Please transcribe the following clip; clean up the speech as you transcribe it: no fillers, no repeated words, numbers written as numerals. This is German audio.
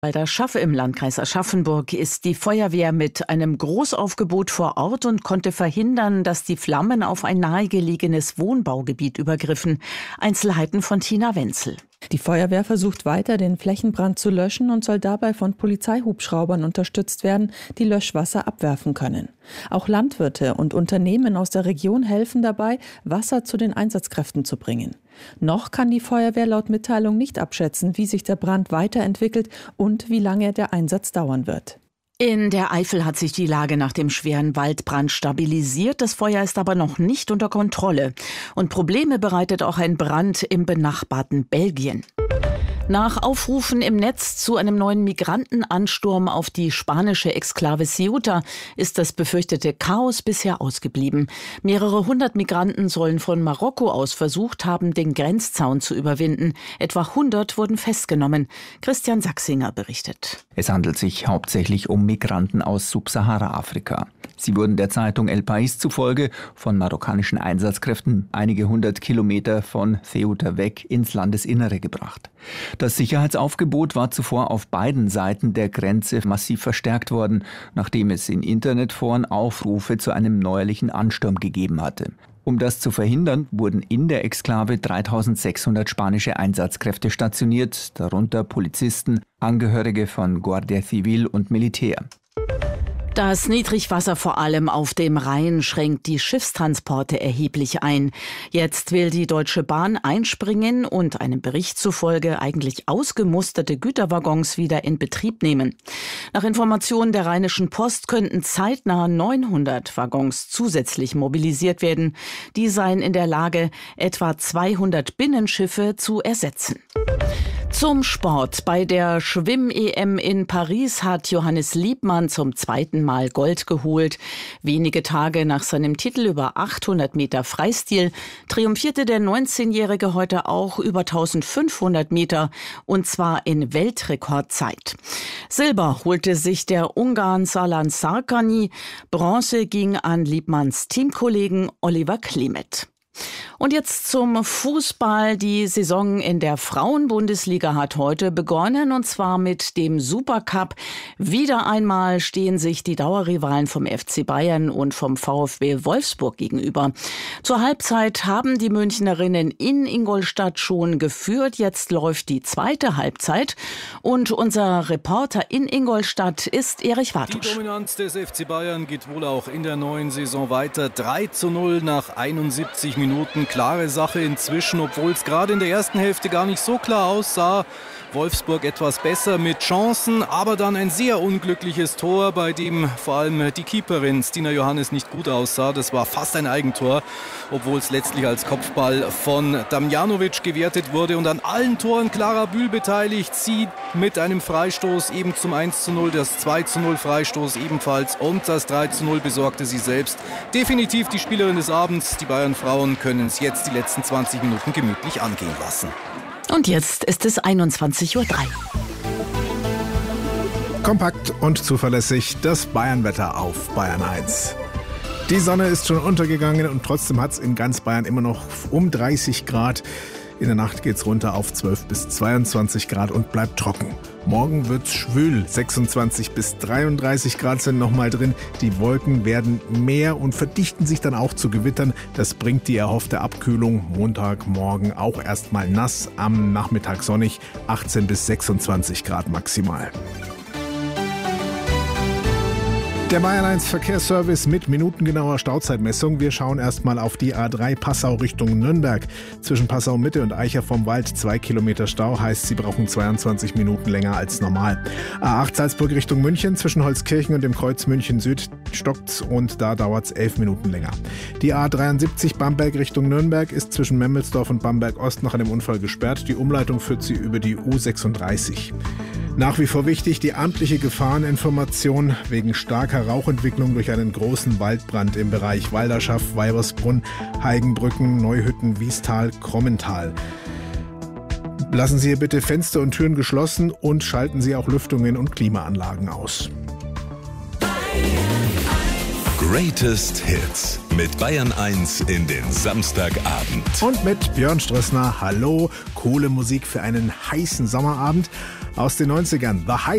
Bei der Schaffe im Landkreis Aschaffenburg ist die Feuerwehr mit einem Großaufgebot vor Ort und konnte verhindern, dass die Flammen auf ein nahegelegenes Wohnbaugebiet übergriffen. Einzelheiten von Tina Wenzel. Die Feuerwehr versucht weiter, den Flächenbrand zu löschen und soll dabei von Polizeihubschraubern unterstützt werden, die Löschwasser abwerfen können. Auch Landwirte und Unternehmen aus der Region helfen dabei, Wasser zu den Einsatzkräften zu bringen. Noch kann die Feuerwehr laut Mitteilung nicht abschätzen, wie sich der Brand weiterentwickelt und wie lange der Einsatz dauern wird. In der Eifel hat sich die Lage nach dem schweren Waldbrand stabilisiert. Das Feuer ist aber noch nicht unter Kontrolle. Und Probleme bereitet auch ein Brand im benachbarten Belgien. Nach Aufrufen im Netz zu einem neuen Migrantenansturm auf die spanische Exklave Ceuta ist das befürchtete Chaos bisher ausgeblieben. Mehrere hundert Migranten sollen von Marokko aus versucht haben, den Grenzzaun zu überwinden. Etwa 100 wurden festgenommen. Christian Sachsinger berichtet. Es handelt sich hauptsächlich um Migranten aus Subsahara-Afrika. Sie wurden der Zeitung El País zufolge von marokkanischen Einsatzkräften einige 100 Kilometer von Ceuta weg ins Landesinnere gebracht. Das Sicherheitsaufgebot war zuvor auf beiden Seiten der Grenze massiv verstärkt worden, nachdem es in Internetforen Aufrufe zu einem neuerlichen Ansturm gegeben hatte. Um das zu verhindern, wurden in der Exklave 3600 spanische Einsatzkräfte stationiert, darunter Polizisten, Angehörige von Guardia Civil und Militär. Das Niedrigwasser vor allem auf dem Rhein schränkt die Schiffstransporte erheblich ein. Jetzt will die Deutsche Bahn einspringen und einem Bericht zufolge eigentlich ausgemusterte Güterwaggons wieder in Betrieb nehmen. Nach Informationen der Rheinischen Post könnten zeitnah 900 Waggons zusätzlich mobilisiert werden. Die seien in der Lage, etwa 200 Binnenschiffe zu ersetzen. Zum Sport. Bei der Schwimm-EM in Paris hat Johannes Liebmann zum zweiten Mal Gold geholt. Wenige Tage nach seinem Titel über 800 Meter Freistil triumphierte der 19-Jährige heute auch über 1500 Meter und zwar in Weltrekordzeit. Silber holte sich der Ungarn Salan Sarkany, Bronze ging an Liebmanns Teamkollegen Oliver Klemet. Und jetzt zum Fußball. Die Saison in der Frauenbundesliga hat heute begonnen und zwar mit dem Supercup. Wieder einmal stehen sich die Dauerrivalen vom FC Bayern und vom VfB Wolfsburg gegenüber. Zur Halbzeit haben die Münchnerinnen in Ingolstadt schon geführt. Jetzt läuft die zweite Halbzeit und unser Reporter in Ingolstadt ist Erich Wartusch. Die Dominanz des FC Bayern geht wohl auch in der neuen Saison weiter. 3:0 nach 71 Minuten. Klare Sache inzwischen, obwohl es gerade in der ersten Hälfte gar nicht so klar aussah. Wolfsburg etwas besser mit Chancen, aber dann ein sehr unglückliches Tor, bei dem vor allem die Keeperin Stina Johannes nicht gut aussah. Das war fast ein Eigentor, obwohl es letztlich als Kopfball von Damjanovic gewertet wurde. Und an allen Toren Clara Bühl beteiligt. Sie mit einem Freistoß eben zum 1:0, das 2:0 Freistoß ebenfalls und das 3:0 besorgte sie selbst. Definitiv die Spielerin des Abends. Die Bayern-Frauen können es jetzt die letzten 20 Minuten gemütlich angehen lassen. Und jetzt ist es 21:03 Uhr. Kompakt und zuverlässig das Bayernwetter auf Bayern 1. Die Sonne ist schon untergegangen und trotzdem hat es in ganz Bayern immer noch um 30 Grad. In der Nacht geht's runter auf 12 bis 22 Grad und bleibt trocken. Morgen wird's schwül. 26 bis 33 Grad sind nochmal drin. Die Wolken werden mehr und verdichten sich dann auch zu Gewittern. Das bringt die erhoffte Abkühlung. Montagmorgen auch erstmal nass, am Nachmittag sonnig. 18 bis 26 Grad maximal. Der Bayern 1 Verkehrsservice mit minutengenauer Stauzeitmessung. Wir schauen erstmal auf die A3 Passau Richtung Nürnberg. Zwischen Passau Mitte und Eicher vom Wald 2 Kilometer Stau, heißt Sie brauchen 22 Minuten länger als normal. A8 Salzburg Richtung München, zwischen Holzkirchen und dem Kreuz München Süd stockt's und da dauert's 11 Minuten länger. Die A73 Bamberg Richtung Nürnberg ist zwischen Memmelsdorf und Bamberg Ost nach einem Unfall gesperrt. Die Umleitung führt Sie über die U36. Nach wie vor wichtig die amtliche Gefahreninformation wegen starker Rauchentwicklung durch einen großen Waldbrand im Bereich Walderschaff, Weibersbrunn, Heigenbrücken, Neuhütten, Wiestal, Krommental. Lassen Sie hier bitte Fenster und Türen geschlossen und schalten Sie auch Lüftungen und Klimaanlagen aus. Greatest Hits mit Bayern 1 in den Samstagabend. Und mit Björn Strössner, hallo, coole Musik für einen heißen Sommerabend aus den 90ern. The Hype.